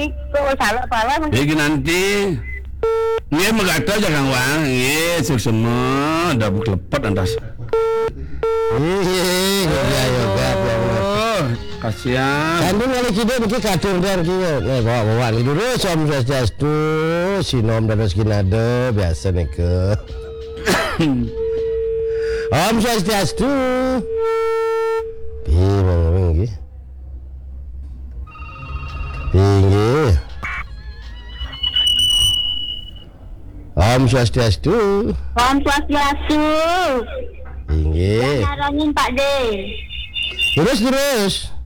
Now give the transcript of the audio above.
Kok salah pala. Iki nanti nggih megato aja Kang Wang. Nggih suksema dapur lepet antas. Iya yoga. Kasihan. Kandung kali kita mungkin kadur dan kita bawa ini dulu Om Swastiastu sinom dan skinade biasa nih ke Om Swastiastu tinggi Om Swastiastu Om Swastiastu. tinggi Nyarangin Pak De. terus